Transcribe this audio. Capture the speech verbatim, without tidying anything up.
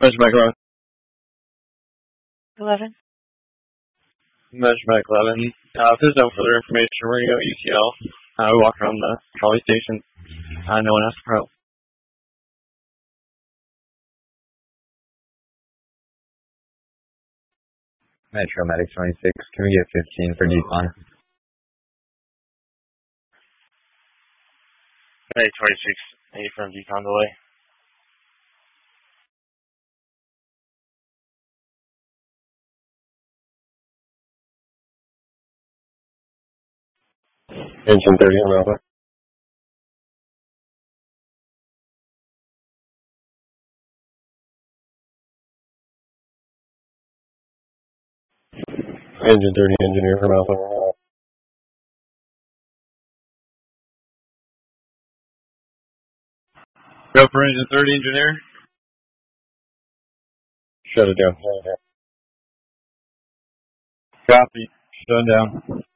Measurement eleven. eleven. Measurement eleven. Uh, if there's no further information, we're going to go E T L. Uh, we walk around the trolley station. Uh, no one asked for help. Metro Medic twenty-six, can we get fifteen for decon? Medic twenty-six, eight from decon delay. Engine thirty on Alpha. Engine thirty, engineer from Alpha. Go for engine thirty, engineer. Shut it down. Shut it down. Copy. Shut down.